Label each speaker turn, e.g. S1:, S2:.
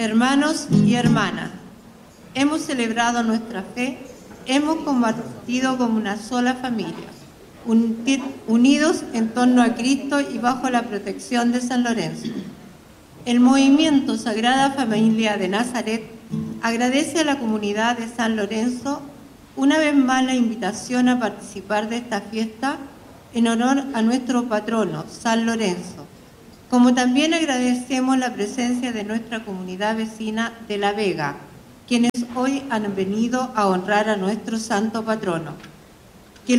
S1: Hermanos y hermanas, hemos celebrado nuestra fe, hemos compartido como una sola familia, unidos en torno a Cristo y bajo la protección de San Lorenzo. El movimiento Sagrada Familia de Nazaret agradece a la comunidad de San Lorenzo una vez más la invitación a participar de esta fiesta en honor a nuestro patrono, San Lorenzo, como también agradecemos la presencia de nuestra comunidad vecina de La Vega, quienes hoy han venido a honrar a nuestro santo patrono.